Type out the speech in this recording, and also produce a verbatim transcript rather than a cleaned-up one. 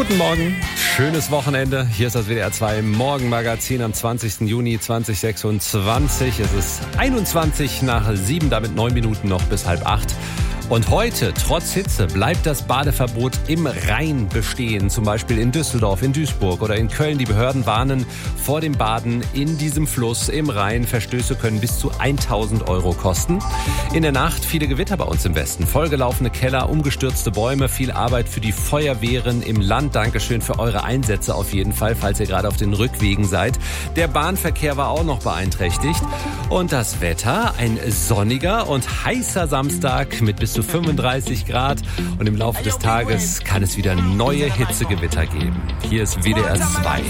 Guten Morgen. Schönes Wochenende. Hier ist das W D R zwei Morgenmagazin am zwanzigsten Juni zweitausendsechsundzwanzig. Es ist einundzwanzig nach sieben, damit neun Minuten noch bis halb acht. Und heute, trotz Hitze, bleibt das Badeverbot im Rhein bestehen. Zum Beispiel in Düsseldorf, in Duisburg oder in Köln. Die Behörden warnen vor dem Baden in diesem Fluss im Rhein. Verstöße können bis zu tausend Euro kosten. In der Nacht viele Gewitter bei uns im Westen. Vollgelaufene Keller, umgestürzte Bäume, viel Arbeit für die Feuerwehren im Land. Dankeschön für eure Einsätze auf jeden Fall, falls ihr gerade auf den Rückwegen seid. Der Bahnverkehr war auch noch beeinträchtigt. Und das Wetter, ein sonniger und heißer Samstag mit bis zu fünfunddreißig Grad. Und im Laufe des Tages kann es wieder neue Hitzegewitter geben. Hier ist W D R zwei.